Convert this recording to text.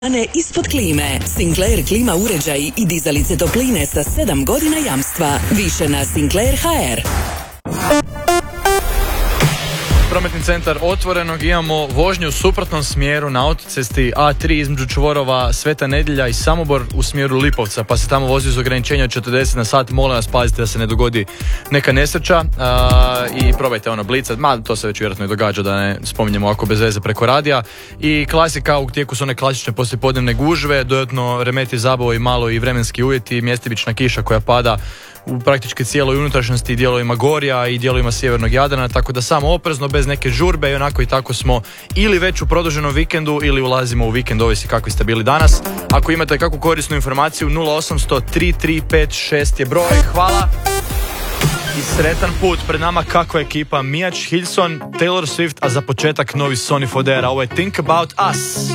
Ispod klime. Sinclair klima uređaji i dizalice topline sa 7 godina jamstva. Više na Sinclair HR. Prometni centar Otvorenog, imamo vožnju u suprotnom smjeru na autocesti A3 između čvorova Sveta Nedjelja i Samobor u smjeru Lipovca, pa se tamo vozi uz ograničenje od 40 na sat. Molim vas, pazite da se ne dogodi neka nesreća i probajte blicat, to se već vjerojatno i događa, da ne spominjemo ovako bez veze preko radija. I klasika, u tijeku su one klasične poslijepodnevne gužve, dodatno remeti zabavu i malo i vremenski uvjeti, mjestimična kiša koja pada u praktički cijeloj unutrašnjosti, dijelovima Gorja i dijelovima sjevernog Jadrana, tako da samo oprezno, bez neke žurbe, i onako i tako smo ili već u produženom vikendu ili ulazimo u vikend, ovisi kakvi ste bili danas. Ako imate kakvu korisnu informaciju, 0800 3356 je broj. Hvala i sretan put. Pred nama kakva ekipa: Mijač, Hilson, Taylor Swift, a za početak novi Sonny Fodera. Ovo je Think About Us.